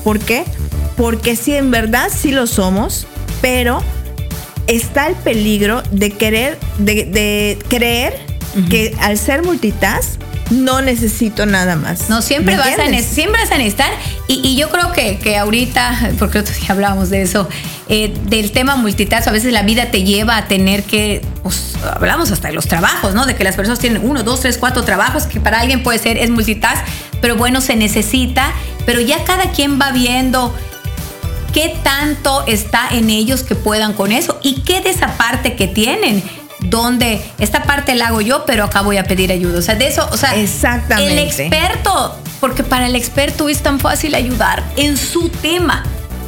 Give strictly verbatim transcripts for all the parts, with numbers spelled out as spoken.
¿Por qué? Porque sí, en verdad sí lo somos, pero está el peligro de querer, de, de creer uh-huh. que al ser multitask no necesito nada más. No, siempre vas a, ne- siempre vas a necesitar. Y, y yo creo que, que ahorita, porque otro día hablábamos de eso, eh, del tema multitask, a veces la vida te lleva a tener que, pues, hablamos hasta de los trabajos, ¿no? De que las personas tienen uno, dos, tres, cuatro trabajos, que para alguien puede ser, es multitask, pero bueno, se necesita. Pero ya cada quien va viendo qué tanto está en ellos que puedan con eso y qué de esa parte que tienen, donde esta parte la hago yo, pero acá voy a pedir ayuda. O sea, de eso, o sea, exactamente. El experto, porque para el experto es tan fácil ayudar en su tema.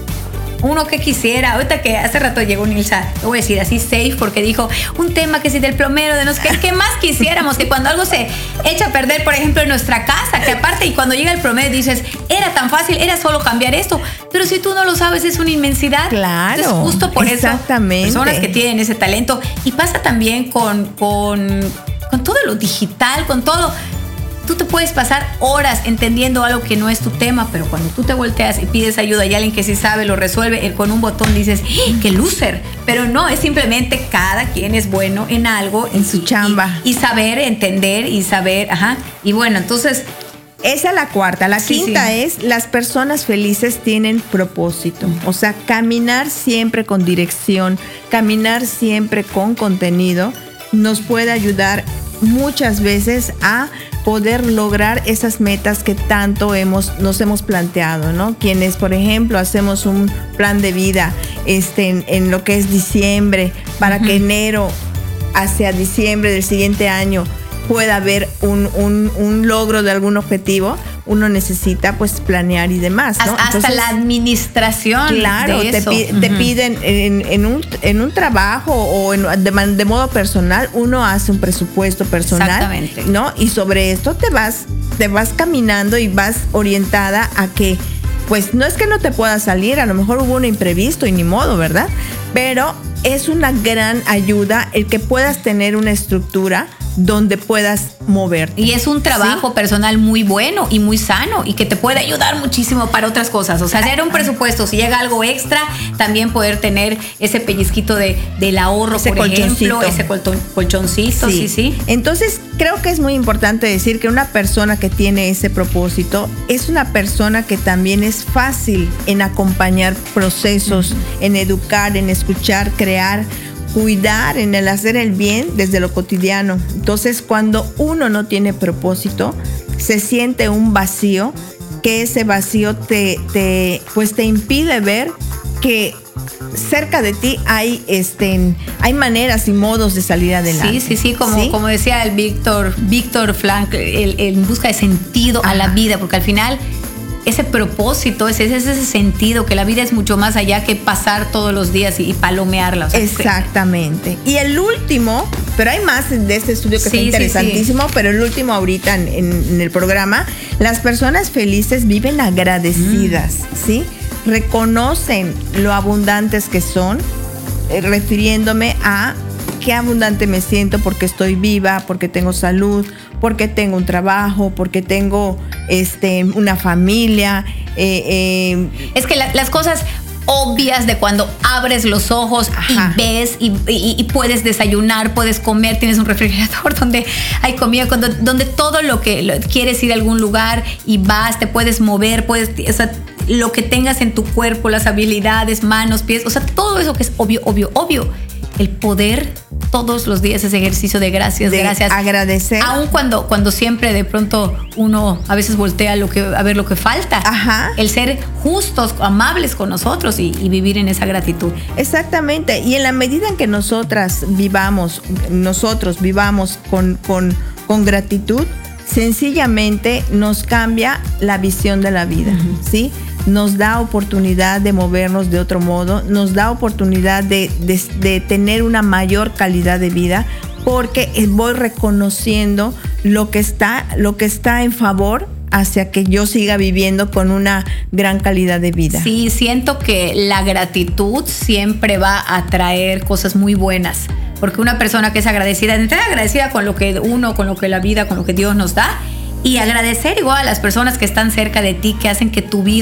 Uno que quisiera, ahorita que hace rato llegó Nilsa, lo voy a decir así safe, porque dijo un tema que si del plomero, de no sé qué, ¿qué más quisiéramos? Que cuando algo se echa a perder, por ejemplo, en nuestra casa, que aparte, y cuando llega el plomero dices, era tan fácil, era solo cambiar esto, pero si tú no lo sabes, es una inmensidad. Claro. Entonces, justo por exactamente. eso, personas que tienen ese talento, y pasa también con, con, con todo lo digital, con todo. Tú te puedes pasar horas entendiendo algo que no es tu tema, pero cuando tú te volteas y pides ayuda y alguien que sí sabe lo resuelve, él con un botón dices, ¡eh, qué loser! Pero no, es simplemente cada quien es bueno en algo. En su chamba. Y, y saber entender y saber, ajá. Y bueno, entonces... Esa es la cuarta. La sí, quinta sí. es, las personas felices tienen propósito. O sea, caminar siempre con dirección, caminar siempre con contenido, nos puede ayudar muchas veces a poder lograr esas metas que tanto hemos, nos hemos planteado, ¿no? Quienes, por ejemplo, hacemos un plan de vida este, en, en lo que es diciembre, para uh-huh. que enero hacia diciembre del siguiente año pueda haber un, un, un logro de algún objetivo, uno necesita pues planear y demás, ¿no? Hasta Entonces, la administración. Claro, de te, eso. pi- uh-huh. te piden en, en, un, en un trabajo o en, de, de modo personal, uno hace un presupuesto personal. Exactamente. ¿No? Y sobre esto te vas, te vas caminando y vas orientada a que, pues no es que no te pueda salir, a lo mejor hubo un imprevisto y ni modo, ¿verdad? Pero es una gran ayuda el que puedas tener una estructura donde puedas moverte. Y es un trabajo ¿sí? personal muy bueno y muy sano y que te puede ayudar muchísimo para otras cosas. O sea, hacer un presupuesto, si llega algo extra, también poder tener ese pellizquito de, del ahorro, ese por ejemplo, ese colton, colchoncito, sí. sí, sí. Entonces, creo que es muy importante decir que una persona que tiene ese propósito es una persona que también es fácil en acompañar procesos, uh-huh. en educar, en escuchar, crear, cuidar, en el hacer el bien desde lo cotidiano. Entonces, cuando uno no tiene propósito, se siente un vacío, que ese vacío te, te, pues te impide ver que cerca de ti hay, este, hay maneras y modos de salir adelante. Sí, sí, sí, como, ¿sí? como decía el Víctor, Víctor Frankl, el, el, en busca de sentido Ajá. a la vida, porque al final ese propósito, ese, ese, ese sentido, que la vida es mucho más allá que pasar todos los días y, y palomearla. O sea, exactamente. Y el último, pero hay más de este estudio que sí, está interesantísimo, sí, sí. pero el último ahorita en, en, en el programa, las personas felices viven agradecidas, mm. ¿sí? Reconocen lo abundantes que son, eh, refiriéndome a qué abundante me siento porque estoy viva, porque tengo salud, porque tengo un trabajo, porque tengo este, una familia. Eh, eh. Es que la, las cosas obvias de cuando abres los ojos Ajá. y ves y, y, y puedes desayunar, puedes comer, tienes un refrigerador donde hay comida, cuando, donde todo lo que lo, quieres ir a algún lugar y vas, te puedes mover, puedes, o sea, lo que tengas en tu cuerpo, las habilidades, manos, pies, o sea, todo eso que es obvio, obvio, obvio. El poder todos los días, ese ejercicio de gracias, de gracias. Agradecer. Aun cuando, cuando siempre de pronto uno a veces voltea lo que, a ver lo que falta. Ajá. El ser justos, amables con nosotros y, y vivir en esa gratitud. Exactamente. Y en la medida en que nosotras vivamos, nosotros vivamos con, con, con gratitud, sencillamente nos cambia la visión de la vida, uh-huh. ¿sí? Nos da oportunidad de movernos de otro modo, nos da oportunidad de, de, de tener una mayor calidad de vida, porque voy reconociendo lo que está, lo que está en favor hacia que yo siga viviendo con una gran calidad de vida. Sí, siento que la gratitud siempre va a traer cosas muy buenas, porque una persona que es agradecida, estar agradecida con lo que uno, con lo que la vida, con lo que Dios nos da, y agradecer igual a las personas que están cerca de ti, que hacen que tu vida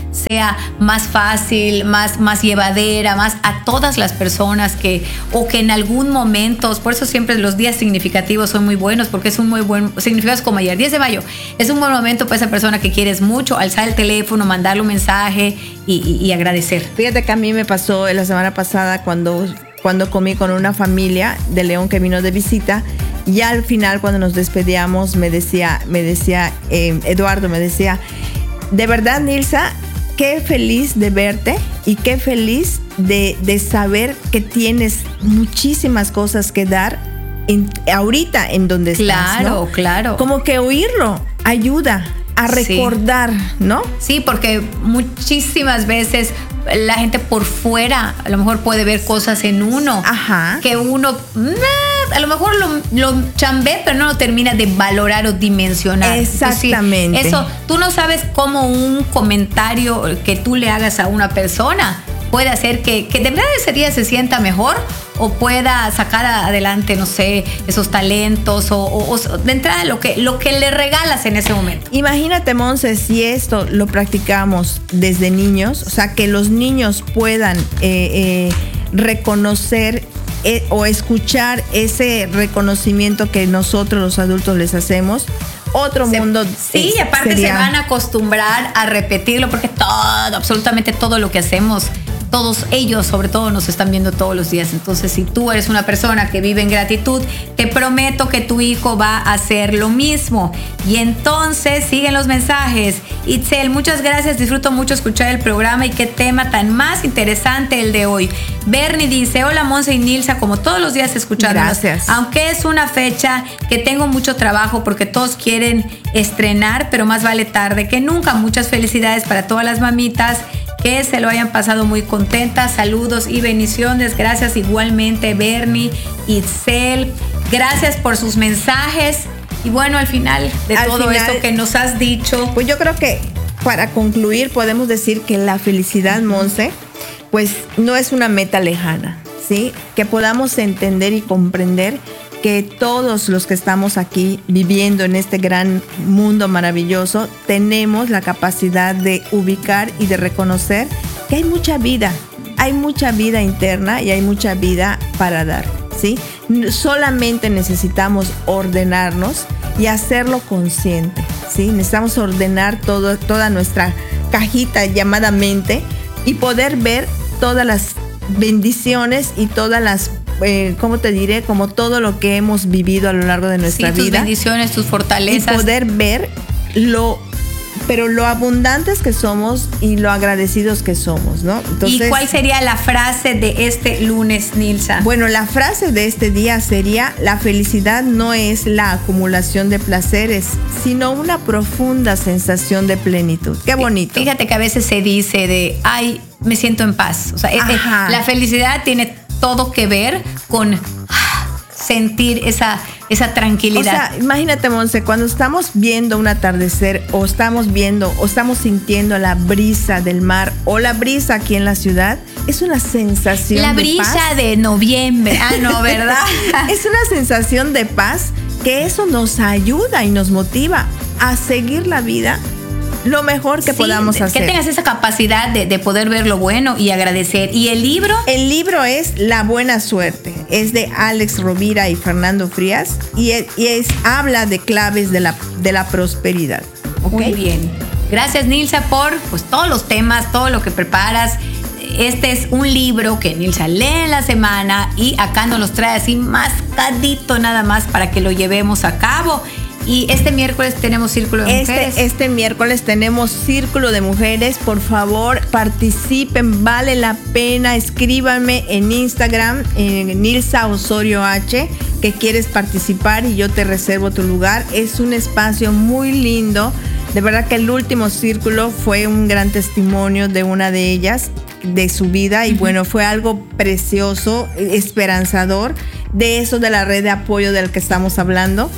sea más fácil, más, más llevadera, más a todas las personas que, o que en algún momento, por eso siempre los días significativos son muy buenos, porque es un muy buen, significados como ayer, diez de mayo, es un buen momento para esa persona que quieres mucho, alzar el teléfono, mandarle un mensaje y, y, y agradecer. Fíjate que a mí me pasó la semana pasada cuando, cuando comí con una familia de León que vino de visita. Y al final, cuando nos despedíamos, me decía, me decía eh, Eduardo, me decía, de verdad, Nilsa, qué feliz de verte y qué feliz de, de saber que tienes muchísimas cosas que dar en, ahorita en donde estás. Claro, ¿no? claro. Como que oírlo ayuda a recordar, sí. ¿no? Sí, porque muchísimas veces la gente por fuera a lo mejor puede ver cosas en uno. Ajá. Que uno nah, a lo mejor lo, lo chambé, pero no lo termina de valorar o dimensionar. Exactamente. Entonces, eso, tú no sabes cómo un comentario que tú le hagas a una persona puede hacer que, que de verdad ese día se sienta mejor o pueda sacar adelante, no sé, esos talentos o, o, o de entrada lo que, lo que le regalas en ese momento. Imagínate, Monse, si esto lo practicamos desde niños, o sea, que los niños puedan eh, eh, reconocer eh, o escuchar ese reconocimiento que nosotros los adultos les hacemos. Otro se, mundo. Sí, y aparte sería... se van a acostumbrar a repetirlo porque todo, absolutamente todo lo que hacemos, todos ellos sobre todo nos están viendo todos los días. Entonces, si tú eres una persona que vive en gratitud, te prometo que tu hijo va a hacer lo mismo. Y entonces siguen los mensajes. Itzel, muchas gracias, disfruto mucho escuchar el programa y qué tema tan más interesante el de hoy. Bernie dice, hola Monse y Nilsa, como todos los días escuchándonos. Gracias. Aunque es una fecha que tengo mucho trabajo porque todos quieren estrenar, pero más vale tarde que nunca. Muchas felicidades para todas las mamitas, que se lo hayan pasado muy contentas. Saludos y bendiciones. Gracias igualmente, Bernie, Itzel. Gracias por sus mensajes. Y bueno, al final de al todo final, esto que nos has dicho, pues yo creo que para concluir podemos decir que la felicidad, Monse, pues no es una meta lejana, ¿sí? Que podamos entender y comprender que todos los que estamos aquí viviendo en este gran mundo maravilloso tenemos la capacidad de ubicar y de reconocer que hay mucha vida, hay mucha vida interna y hay mucha vida para dar, ¿sí? Solamente necesitamos ordenarnos y hacerlo consciente, ¿sí? Necesitamos ordenar todo, toda nuestra cajita llamada mente y poder ver todas las bendiciones y todas las Eh, ¿cómo te diré? Como todo lo que hemos vivido a lo largo de nuestra sí, tus vida. Tus bendiciones, tus fortalezas. Y poder ver lo, pero lo abundantes que somos y lo agradecidos que somos, ¿no? Entonces, ¿y cuál sería la frase de este lunes, Nilsa? Bueno, la frase de este día sería: la felicidad no es la acumulación de placeres, sino una profunda sensación de plenitud. Qué bonito. Fíjate que a veces se dice de, ay, me siento en paz. O sea, eh, la felicidad tiene todo que ver con ah, sentir esa, esa tranquilidad. O sea, imagínate, Monse, cuando estamos viendo un atardecer o estamos viendo o estamos sintiendo la brisa del mar o la brisa aquí en la ciudad, es una sensación la de brisa paz. de noviembre. Ah, no, ¿verdad? Es una sensación de paz que eso nos ayuda y nos motiva a seguir la vida lo mejor que sí, podamos hacer. Que tengas esa capacidad de, de poder ver lo bueno y agradecer. ¿Y el libro? El libro es La Buena Suerte. Es de Alex Rovira y Fernando Frías y es, y es habla de claves de la, de la prosperidad. ¿Okay? Muy bien. Gracias, Nilsa, por pues, todos los temas, todo lo que preparas. Este es un libro que Nilsa lee en la semana y acá nos los trae así mascadito nada más para que lo llevemos a cabo. Y este miércoles tenemos Círculo de este, Mujeres. Este miércoles tenemos Círculo de Mujeres. Por favor, participen, vale la pena. Escríbanme en Instagram, en Nilsa Osorio H, que quieres participar y yo te reservo tu lugar. Es un espacio muy lindo. De verdad que el último círculo fue un gran testimonio de una de ellas, de su vida. Y bueno, fue algo precioso, esperanzador, de eso de la red de apoyo del que estamos hablando.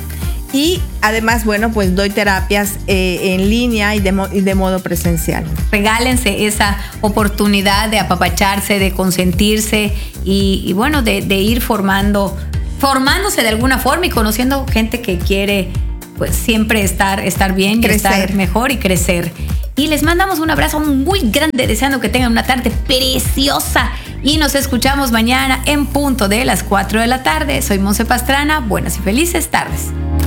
Y además, bueno, pues doy terapias eh, en línea y de, mo- y de modo presencial. Regálense esa oportunidad de apapacharse, de consentirse y, y bueno, de, de ir formando, formándose de alguna forma y conociendo gente que quiere pues siempre estar, estar bien, y estar mejor y crecer. y les mandamos un abrazo muy grande, deseando que tengan una tarde preciosa. Y nos escuchamos mañana en punto de las cuatro de la tarde. Soy Monse Pastrana. Buenas y felices tardes.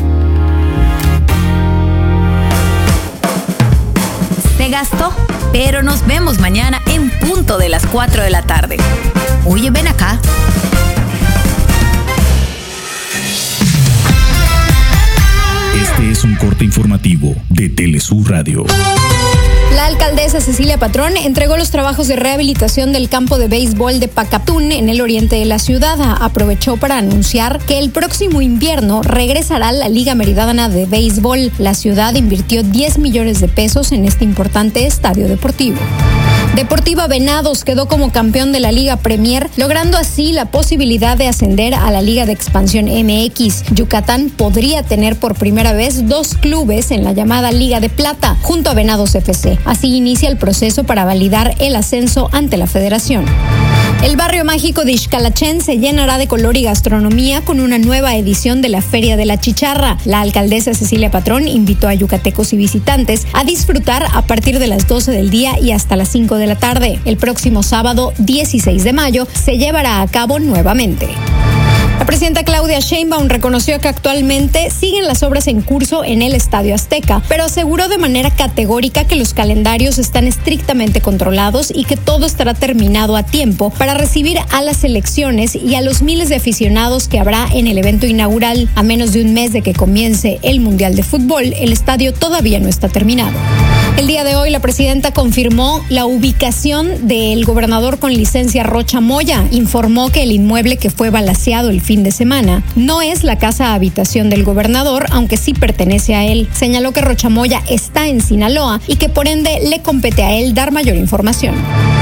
Se gastó, pero nos vemos mañana en punto de las cuatro de la tarde. Oye, ven acá. Este es un corte informativo de Telesur Radio. La alcaldesa Cecilia Patrón entregó los trabajos de rehabilitación del campo de béisbol de Pacatún en el oriente de la ciudad. Aprovechó para anunciar que el próximo invierno regresará la Liga Meridana de Béisbol. La ciudad invirtió diez millones de pesos en este importante estadio deportivo. Deportiva Venados quedó como campeón de la Liga Premier, logrando así la posibilidad de ascender a la Liga de Expansión M X. Yucatán podría tener por primera vez dos clubes en la llamada Liga de Plata, junto a Venados F C. Así inicia el proceso para validar el ascenso ante la federación. El barrio mágico de Ixcalachén se llenará de color y gastronomía con una nueva edición de la Feria de la Chicharra. La alcaldesa Cecilia Patrón invitó a yucatecos y visitantes a disfrutar a partir de las doce del día y hasta las cinco de la tarde. El próximo sábado dieciséis de mayo se llevará a cabo nuevamente. La presidenta Claudia Sheinbaum reconoció que actualmente siguen las obras en curso en el Estadio Azteca, pero aseguró de manera categórica que los calendarios están estrictamente controlados y que todo estará terminado a tiempo para recibir a las selecciones y a los miles de aficionados que habrá en el evento inaugural. A menos de un mes de que comience el Mundial de Fútbol, el estadio todavía no está terminado. El día de hoy, la presidenta confirmó la ubicación del gobernador con licencia Rocha Moya. Informó que el inmueble que fue balaceado el fin de semana no es la casa habitación del gobernador, aunque sí pertenece a él. Señaló que Rocha Moya está en Sinaloa y que por ende le compete a él dar mayor información.